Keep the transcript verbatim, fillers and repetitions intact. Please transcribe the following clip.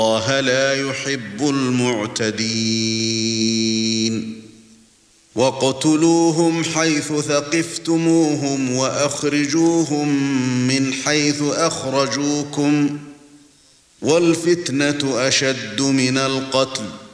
الله لا يحب المعتدين واقتلوهم حيث ثقفتموهم وأخرجوهم من حيث أخرجوكم والفتنة أشد من القتل